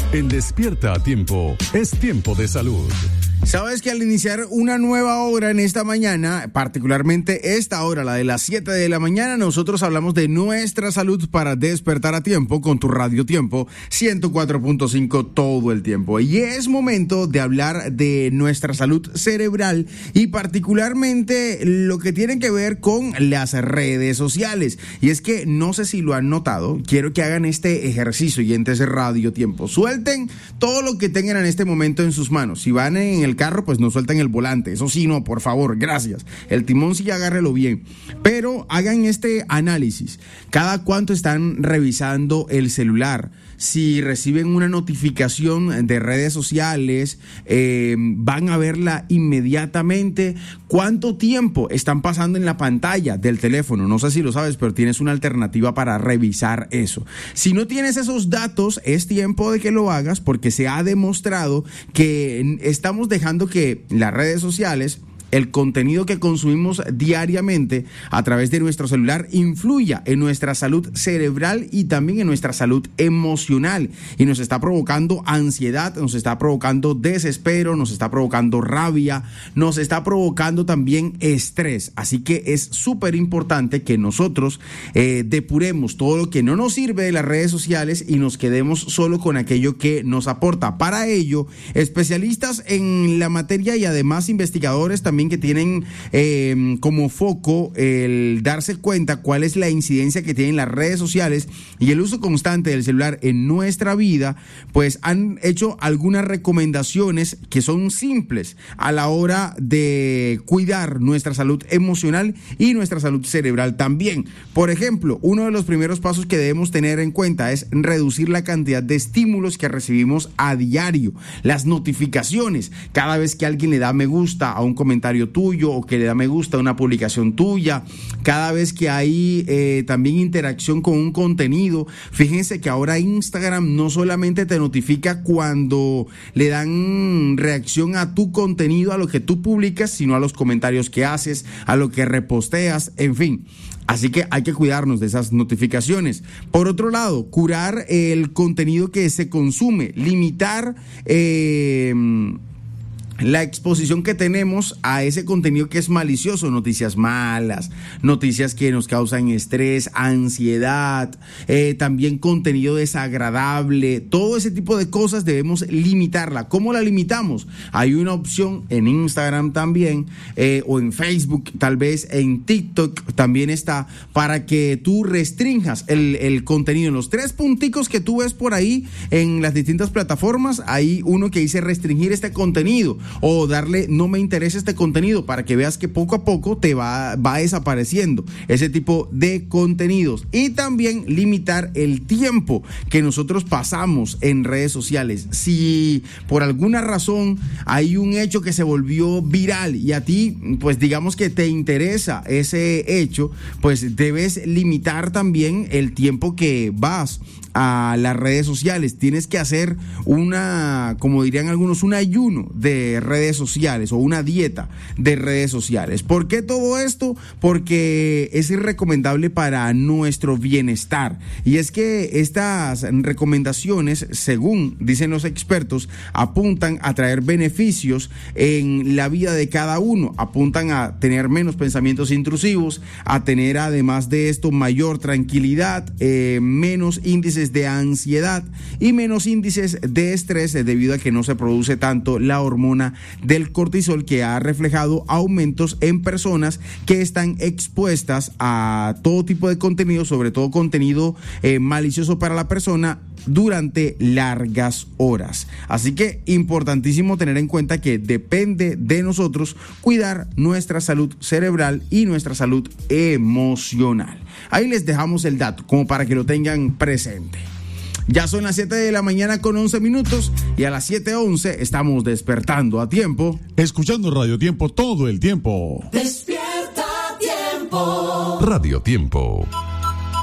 En Despierta a Tiempo, es tiempo de salud. Sabes que al iniciar una nueva hora en esta mañana, particularmente esta hora, la de las 7 de la mañana, nosotros hablamos de nuestra salud para despertar a tiempo con tu Radio Tiempo 104.5 todo el tiempo. Y es momento de hablar de nuestra salud cerebral y particularmente lo que tiene que ver con las redes sociales. Y es que no sé si lo han notado, quiero que hagan este ejercicio y oyentes de Radio Tiempo. Suelten todo lo que tengan en este momento en sus manos. Si van en el carro, pues no suelten el volante, eso sí, no, por favor, gracias. El timón sí, agárrelo bien, pero hagan este análisis. ¿Cada cuánto están revisando el celular? Si reciben una notificación de redes sociales, van a verla inmediatamente. ¿Cuánto tiempo están pasando en la pantalla del teléfono? No sé si lo sabes, pero tienes una alternativa para revisar eso. Si no tienes esos datos, es tiempo de que lo hagas, porque se ha demostrado que estamos dejando que las redes sociales, el contenido que consumimos diariamente a través de nuestro celular, influya en nuestra salud cerebral y también en nuestra salud emocional, y nos está provocando ansiedad, nos está provocando desespero, nos está provocando rabia, nos está provocando también estrés. Así que es súper importante que nosotros depuremos todo lo que no nos sirve de las redes sociales y nos quedemos solo con aquello que nos aporta. Para ello, especialistas en la materia y además investigadores también que tienen como foco el darse cuenta cuál es la incidencia que tienen las redes sociales y el uso constante del celular en nuestra vida, pues han hecho algunas recomendaciones que son simples a la hora de cuidar nuestra salud emocional y nuestra salud cerebral también. Por ejemplo, uno de los primeros pasos que debemos tener en cuenta es reducir la cantidad de estímulos que recibimos a diario. Las notificaciones, cada vez que alguien le da me gusta a un comentario tuyo o que le da me gusta a una publicación tuya, cada vez que hay también interacción con un contenido. Fíjense que ahora Instagram no solamente te notifica cuando le dan reacción a tu contenido, a lo que tú publicas, sino a los comentarios que haces, a lo que reposteas, en fin. Así que hay que cuidarnos de esas notificaciones. Por otro lado, curar el contenido que se consume, limitar la exposición que tenemos a ese contenido que es malicioso, noticias malas, noticias que nos causan estrés, ansiedad, también contenido desagradable, todo ese tipo de cosas debemos limitarla. ¿Cómo la limitamos? Hay una opción en Instagram también, o en Facebook, tal vez en TikTok también está, para que tú restrinjas el contenido. En los 3 punticos que tú ves por ahí en las distintas plataformas, hay uno que dice restringir este contenido, o darle no me interesa este contenido, para que veas que poco a poco te va desapareciendo ese tipo de contenidos. Y también limitar el tiempo que nosotros pasamos en redes sociales. Si por alguna razón hay un hecho que se volvió viral y a ti, pues digamos que te interesa ese hecho, pues debes limitar también el tiempo que vas a las redes sociales. Tienes que hacer como dirían algunos, un ayuno de redes sociales o una dieta de redes sociales. ¿Por qué todo esto? Porque es recomendable para nuestro bienestar. Y es que estas recomendaciones, según dicen los expertos, apuntan a traer beneficios en la vida de cada uno. Apuntan a tener menos pensamientos intrusivos, a tener además de esto mayor tranquilidad, menos índices de ansiedad y menos índices de estrés, debido a que no se produce tanto la hormona del cortisol, que ha reflejado aumentos en personas que están expuestas a todo tipo de contenido, sobre todo contenido malicioso para la persona, durante largas horas. Así que importantísimo tener en cuenta que depende de nosotros cuidar nuestra salud cerebral y nuestra salud emocional. Ahí les dejamos el dato como para que lo tengan presente. Ya son las 7 de la mañana con 11 minutos y a las 7:11 estamos despertando a tiempo. Escuchando Radio Tiempo todo el tiempo. Despierta a tiempo. Radio Tiempo.